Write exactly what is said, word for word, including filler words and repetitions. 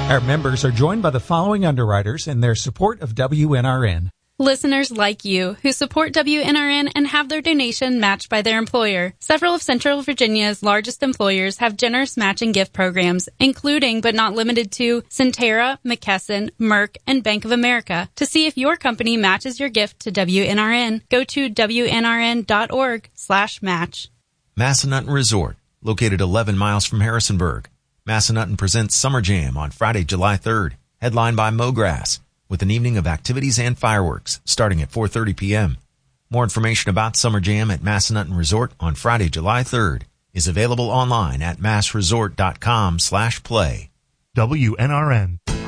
Our members are joined by the following underwriters in their support of W N R N. Listeners like you who support W N R N and have their donation matched by their employer. Several of Central Virginia's largest employers have generous matching gift programs, including but not limited to Centera, McKesson, Merck, and Bank of America. To see if your company matches your gift to W N R N, go to W N R N dot org slash match. Massanutten Resort, located eleven miles from Harrisonburg. Massanutten presents Summer Jam on Friday, July third, headlined by Mograss, with an evening of activities and fireworks starting at four thirty p.m. More information about Summer Jam at Massanutten Resort on Friday, July third is available online at massresort dot com slash play. W N R N.